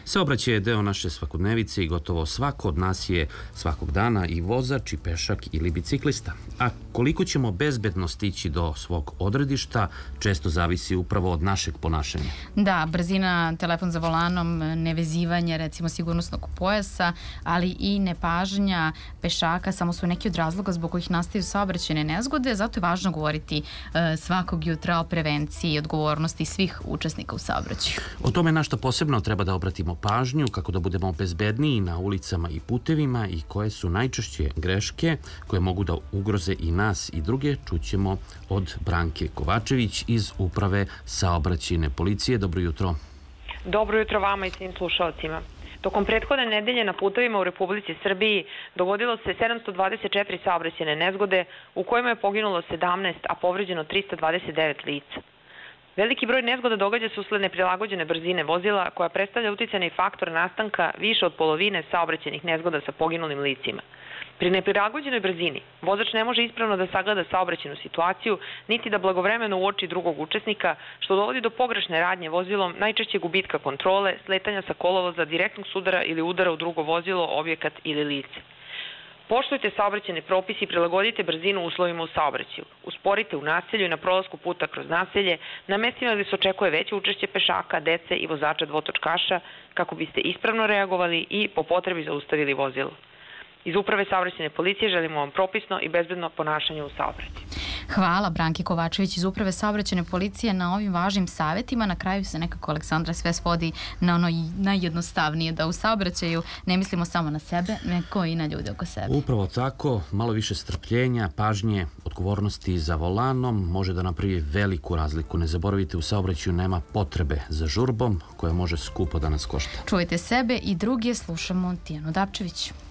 Saobraćaj je deo naše svakodnevice i gotovo svako od nas je svakog dana i vozač i pešak ili biciklista. A koliko ćemo bezbedno stići do svog odredišta često zavisi upravo od našeg ponašanja. Da, brzina, telefon za volanom, nevezivanje recimo sigurnosnog pojasa, ali i nepažnja pešaka samo su neki od razloga zbog kojih nastaju saobraćajne nezgode, zato je važno govoriti svakog jutra o prevenciji i odgovornosti svih učesnika u saobraćaju. O tome na što posebno treba da obratimo pažnju, kako da budemo bezbedniji na ulicama i putevima i koje su najčešće greške koje mogu da ugroze i nas i druge, čućemo od Branke Kovačević iz Uprave saobraćajne policije. Dobro jutro. Dobro jutro vama i svim slušalcima. Tokom prethodne nedelje na putevima u Republici Srbiji dogodilo se 724 saobraćajne nezgode u kojima je poginulo 17, a povređeno 329 lica. Veliki broj nezgoda događa se usled neprilagođene brzine vozila koja predstavlja uticajni faktor nastanka više od polovine saobraćajnih nezgoda sa poginulim licima. Pri neprilagođenoj brzini vozač ne može ispravno da sagleda saobraćajnu situaciju niti da blagovremeno uoči drugog učesnika, što dovodi do pogrešne radnje vozilom, najčešće gubitka kontrole, sletanja sa kolovoza, direktnog sudara ili udara u drugo vozilo, objekat ili lice. Poštujte saobraćajne propise i prilagodite brzinu uslovima u saobraćaju. Usporite u naselju i na prolasku puta kroz naselje, na mestima gde se očekuje veće učešće pešaka, dece i vozača dvotočkaša, kako biste ispravno reagovali i po potrebi zaustavili vozilo. Iz Uprave saobraćajne policije želimo vam propisno i bezbedno ponašanje u saobraćaju. Hvala Branki Kovačević iz Uprave saobraćajne policije na ovim važnim savjetima. Na kraju se nekako, Aleksandra, sve svodi na ono najjednostavnije, da u saobraćaju ne mislimo samo na sebe, nego i na ljude oko sebe. Upravo tako, malo više strpljenja, pažnje, odgovornosti za volanom može da napravi veliku razliku. Ne zaboravite, u saobraćaju nema potrebe za žurbom koja može skupo da nas košta. Čuvajte sebe i druge, slušamo Tijanu Dapčević.